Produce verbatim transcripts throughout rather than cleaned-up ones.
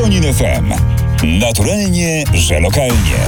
Konin F M. Naturalnie, że lokalnie.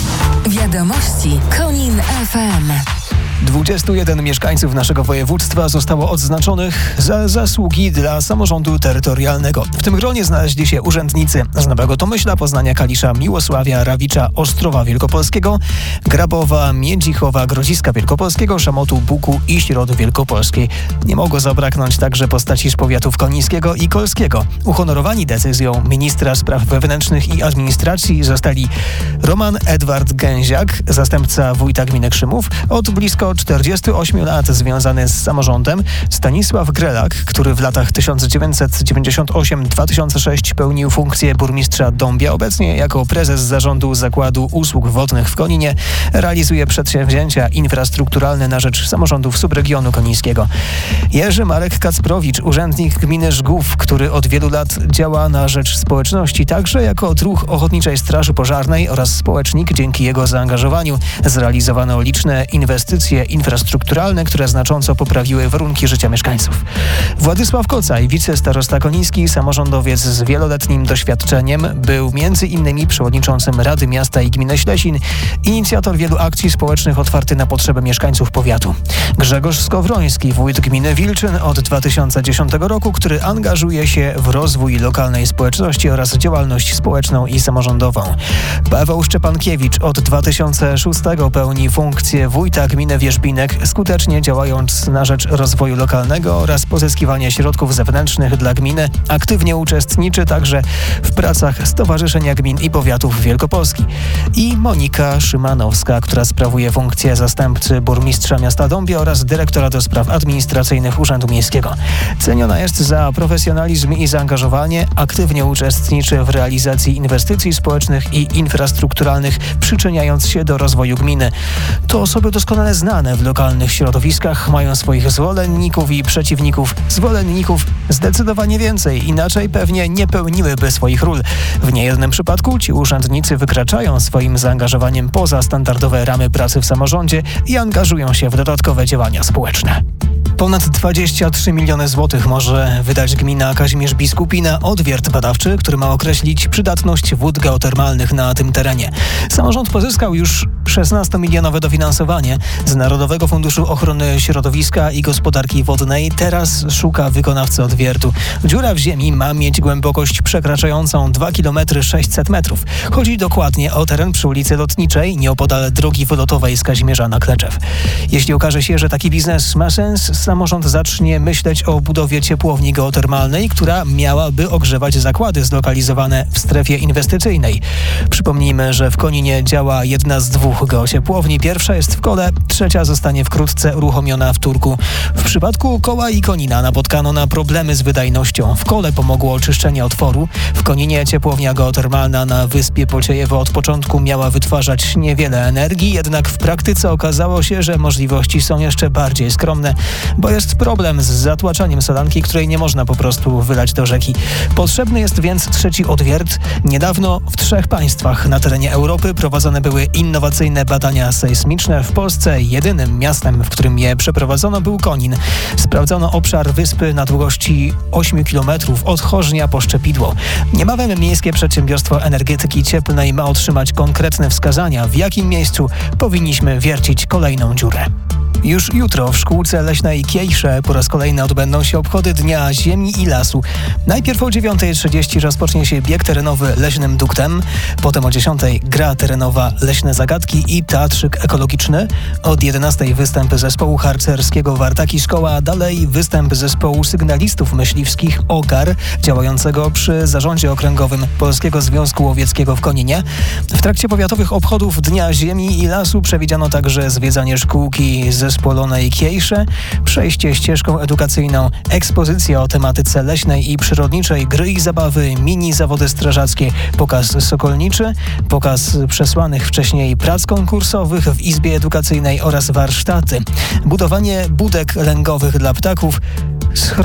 Wiadomości Konin F M. dwudziestu jeden mieszkańców naszego województwa zostało odznaczonych za zasługi dla samorządu terytorialnego. W tym gronie znaleźli się urzędnicy z Nowego Tomyśla, Poznania, Kalisza, Miłosławia, Rawicza, Ostrowa Wielkopolskiego, Grabowa, Międzichowa, Grodziska Wielkopolskiego, Szamotu, Buku i Środy Wielkopolskiej. Nie mogło zabraknąć także postaci z powiatów konińskiego i kolskiego. Uhonorowani decyzją ministra spraw wewnętrznych i administracji zostali Roman Edward Gęziak, zastępca wójta gminy Krzymów, od blisko czterdziestu ośmiu lat związany z samorządem, Stanisław Grelak, który w latach tysiąc dziewięćset dziewięćdziesiątym ósmym do dwa tysiące szóstego pełnił funkcję burmistrza Dąbia, obecnie jako prezes zarządu Zakładu Usług Wodnych w Koninie realizuje przedsięwzięcia infrastrukturalne na rzecz samorządów subregionu konińskiego. Jerzy Marek Kacprowicz, urzędnik gminy Żgów, który od wielu lat działa na rzecz społeczności, także jako druh Ochotniczej Straży Pożarnej oraz społecznik. Dzięki jego zaangażowaniu zrealizowano liczne inwestycje infrastrukturalne, które znacząco poprawiły warunki życia mieszkańców. Władysław Kocaj, wicestarosta koniński, samorządowiec z wieloletnim doświadczeniem, był między innymi przewodniczącym Rady Miasta i Gminy Ślesin, inicjator wielu akcji społecznych otwarty na potrzeby mieszkańców powiatu. Grzegorz Skowroński, wójt gminy Wilczyn od dwa tysiące dziesiątego roku, który angażuje się w rozwój lokalnej społeczności oraz działalność społeczną i samorządową. Paweł Szczepankiewicz od dwa tysiące szóstego pełni funkcję wójta gminy Wierzbinek, skutecznie działając na rzecz rozwoju lokalnego oraz pozyskiwania środków zewnętrznych dla gminy. Aktywnie uczestniczy także w pracach Stowarzyszenia Gmin i Powiatów Wielkopolski. I Monika Szymanowska, która sprawuje funkcję zastępcy burmistrza miasta Dąbia oraz dyrektora do spraw administracyjnych Urzędu Miejskiego. Ceniona jest za profesjonalizm i zaangażowanie, aktywnie uczestniczy w realizacji inwestycji społecznych i infrastrukturalnych, przyczyniając się do rozwoju gminy. To osoby doskonale znane w lokalnych środowiskach, mają swoich zwolenników i przeciwników. Zwolenników zdecydowanie więcej, inaczej pewnie nie pełniłyby swoich ról. W niejednym przypadku ci urzędnicy wykraczają swoim zaangażowaniem poza standardowe ramy pracy w samorządzie i angażują się w dodatkowe działania społeczne. Ponad dwadzieścia trzy miliony złotych może wydać gmina Kazimierz Biskupi na odwiert badawczy, który ma określić przydatność wód geotermalnych na tym terenie. Samorząd pozyskał już szesnastomilionowe dofinansowanie z Narodowego Funduszu Ochrony Środowiska i Gospodarki Wodnej. Teraz szuka wykonawcy odwiertu. Dziura w ziemi ma mieć głębokość przekraczającą dwa kilometry sześćset metrów. Chodzi dokładnie o teren przy ulicy Lotniczej, nieopodal drogi wylotowej z Kazimierza na Kleczew. Jeśli okaże się, że taki biznes ma sens, samorząd zacznie myśleć o budowie ciepłowni geotermalnej, która miałaby ogrzewać zakłady zlokalizowane w strefie inwestycyjnej. Przypomnijmy, że w Koninie działa jedna z dwóch geociepłowni. Pierwsza jest w Kole, trzecia zostanie wkrótce uruchomiona w Turku. W przypadku Koła i Konina napotkano na problemy z wydajnością. W Kole pomogło oczyszczenie otworu. W Koninie ciepłownia geotermalna na wyspie Pociejewo od początku miała wytwarzać niewiele energii, jednak w praktyce okazało się, że możliwości są jeszcze bardziej skromne, bo jest problem z zatłaczaniem solanki, której nie można po prostu wylać do rzeki. Potrzebny jest więc trzeci odwiert. Niedawno w trzech państwach na terenie Europy prowadzone były innowacyjne badania sejsmiczne. W Polsce jedynym miastem, w którym je przeprowadzono, był Konin. Sprawdzono obszar wyspy na długości ośmiu kilometrów od Chorznia po Szczepidło. Niebawem Miejskie Przedsiębiorstwo Energetyki Cieplnej ma otrzymać konkretne wskazania, w jakim miejscu powinniśmy wiercić kolejną dziurę. Już jutro w szkółce leśnej Kiejsze po raz kolejny odbędą się obchody Dnia Ziemi i Lasu. Najpierw o dziewiątej trzydzieści rozpocznie się bieg terenowy Leśnym Duktem, potem o dziesiątej gra terenowa Leśne Zagadki i teatrzyk ekologiczny. Od jedenastej występ zespołu harcerskiego Wartaki Szkoła, a dalej występ zespołu sygnalistów myśliwskich OGAR, działającego przy Zarządzie Okręgowym Polskiego Związku Łowieckiego w Koninie. W trakcie powiatowych obchodów Dnia Ziemi i Lasu przewidziano także zwiedzanie szkółki ze Spolonej Kiejsze, przejście ścieżką edukacyjną, ekspozycja o tematyce leśnej i przyrodniczej, gry i zabawy, mini zawody strażackie, pokaz sokolniczy, pokaz przesłanych wcześniej prac konkursowych w Izbie Edukacyjnej oraz warsztaty, budowanie budek lęgowych dla ptaków,